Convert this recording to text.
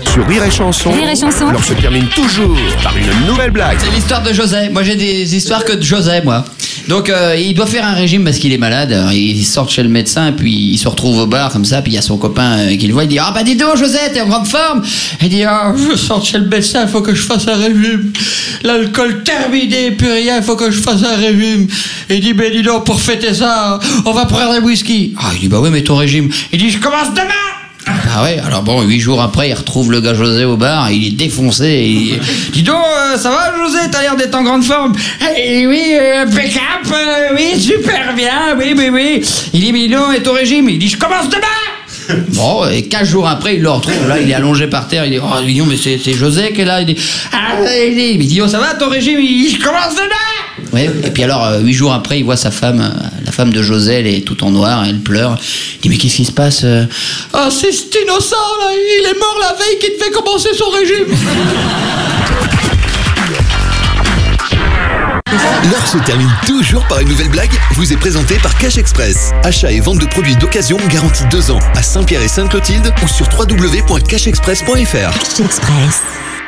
Sur Rire et Chanson, Rire et Chanson. l'on se termine toujours par une nouvelle blague. C'est l'histoire de José. Moi, j'ai des histoires que de José, moi. Donc, il doit faire un régime parce qu'il est malade. Alors, il sort de chez le médecin, et puis il se retrouve au bar, comme ça, puis il y a son copain qui le voit. Il dit: ah, bah, dis donc, José, t'es en grande forme. Il dit: ah, je sors de chez le médecin, il faut que je fasse un régime. L'alcool terminé, plus rien, il faut que je fasse un régime. Il dit: mais dis donc, pour fêter ça, on va prendre un whisky. Ah, il dit: bah oui, mais ton régime. Il dit: je commence demain. Ah ouais, alors bon, 8 jours après, il retrouve le gars José au bar, il est défoncé, et il dit: donc, ça va José, t'as l'air d'être en grande forme. Eh oui, impeccable, oui, super bien, oui. Il dit: mais dis donc, et ton régime? Il dit: je commence demain. Bon, et 15 jours après, il le retrouve, là, il est allongé par terre, il dit: oh, dis donc, mais c'est José qui est là. Il dit: ah, il dit: oh, ça va ton régime? Il dit: je commence demain. Ouais, et puis alors, 8 jours après, il voit sa femme, la femme de José, elle est toute en noir, elle pleure. Il dit: mais qu'est-ce qui se passe? Ah, c'est cet innocent, là, il est mort la veille qu'il devait commencer son régime. L'heure se termine toujours par une nouvelle blague, vous est présentée par Cash Express. Achat et vente de produits d'occasion garantis 2 ans à Saint-Pierre et Sainte-Clotilde ou sur www.cashexpress.fr. Cash Express.